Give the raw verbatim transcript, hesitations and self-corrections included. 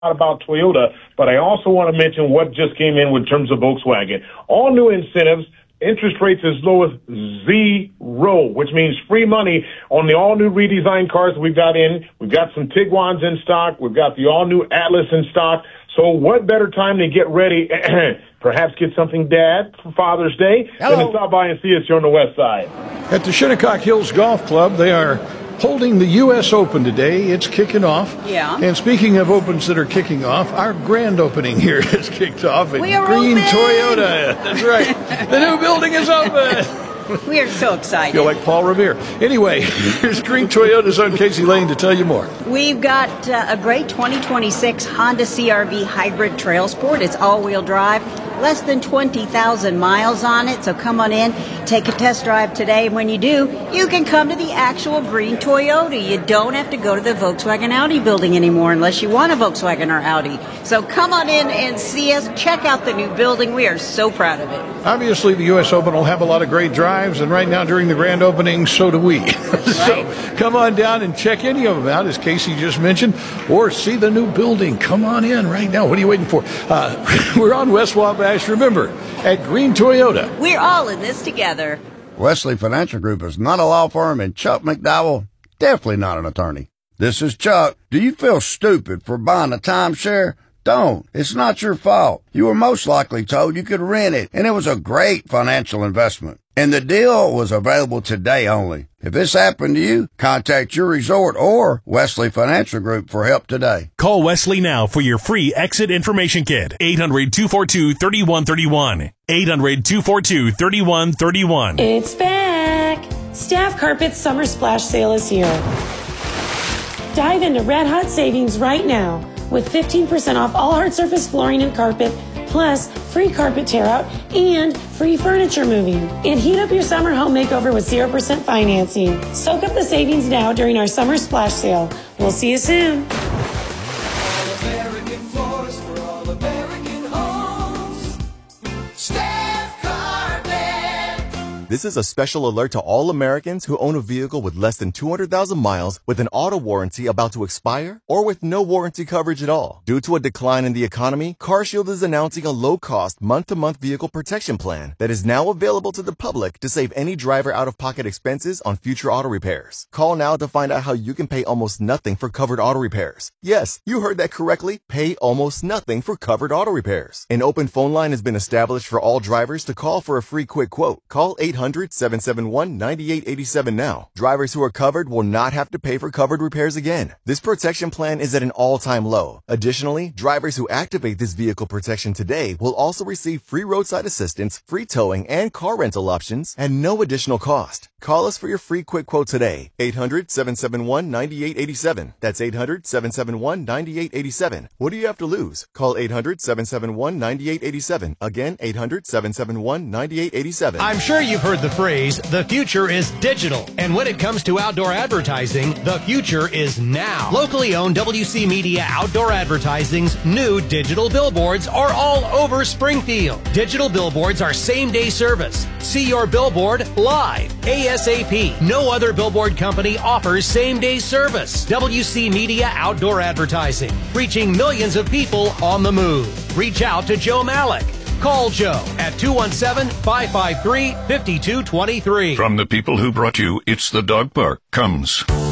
about Toyota, but I also want to mention what just came in with terms of Volkswagen. All new incentives, interest rates as low as zero, which means free money on the all-new redesigned cars we've got in. We've got some Tiguan's in stock. We've got the all-new Atlas in stock. So what better time to get ready, perhaps get something, Dad, for Father's Day, Hello. than to stop by and see us here on the west side. At the Shinnecock Hills Golf Club, they are holding the U S Open today. It's kicking off. Yeah. And speaking of opens that are kicking off, our grand opening here has kicked off at We are Green open. Toyota. That's right. The new building is open. We are so excited. Feel like Paul Revere. Anyway, here's Green Toyota's own Casey Lane to tell you more. We've got uh, a great twenty twenty-six Honda C R V Hybrid Trail Sport. It's all-wheel drive, less than twenty thousand miles on it. So come on in, take a test drive today. And when you do, you can come to the actual Green Toyota. You don't have to go to the Volkswagen Audi building anymore unless you want a Volkswagen or Audi. So come on in and see us. Check out the new building. We are so proud of it. Obviously, the U S Open will have a lot of great drives, and right now during the grand opening, so do we. So come on down and check any of them out, as Casey just mentioned, or see the new building. Come on in right now. What are you waiting for? Uh, we're on West Wabash, remember, at Green Toyota. We're all in this together. Wesley Financial Group is not a law firm, and Chuck McDowell, definitely not an attorney. This is Chuck. Do you feel stupid for buying a timeshare? Don't. It's not your fault. You were most likely told you could rent it, and it was a great financial investment. And the deal was available today only. If this happened to you, contact your resort or Wesley Financial Group for help today. Call Wesley now for your free exit information kit. eight hundred, two four two, three one three one. eight hundred, two four two, three one three one. It's back. Staff Carpet's summer splash sale is here. Dive into red hot savings right now with fifteen percent off all hard surface flooring and carpet, plus free carpet tear out and free furniture moving. And heat up your summer home makeover with zero percent financing. Soak up the savings now during our summer splash sale. We'll see you soon. All-American floors for all-American homes. Staff Carpet. This is a special alert to all Americans who own a vehicle with less than two hundred thousand miles with an auto warranty about to expire or with no warranty coverage at all. Due to a decline in the economy, CarShield is announcing a low-cost month-to-month vehicle protection plan that is now available to the public to save any driver out-of-pocket expenses on future auto repairs. Call now to find out how you can pay almost nothing for covered auto repairs. Yes, you heard that correctly. Pay almost nothing for covered auto repairs. An open phone line has been established for all drivers to call for a free quick quote. Call eight hundred, seven seven one, nine eight eight seven now. Drivers who are covered will not have to pay for covered repairs again. This protection plan is at an all-time low. Additionally, drivers who activate this vehicle protection today will also receive free roadside assistance, free towing, and car rental options at no additional cost. Call us for your free quick quote today. eight hundred, seven seven one, nine eight eight seven. That's eight hundred, seven seven one, nine eight eight seven. What do you have to lose? Call eight hundred, seven seven one, nine eight eight seven. Again, eight hundred, seven seven one, nine eight eight seven. I'm sure you've heard the phrase, the future is digital. And when it comes to outdoor advertising, the future is now. Locally owned W C Media Outdoor Advertising's new digital billboards are all over Springfield. Digital billboards are same-day service. See your billboard live, ASAP. No other billboard company offers same-day service. W C Media Outdoor Advertising, reaching millions of people on the move. Reach out to Joe Malik. Call Joe at two one seven, five five three, five two two three. From the people who brought you It's the Dog Park comes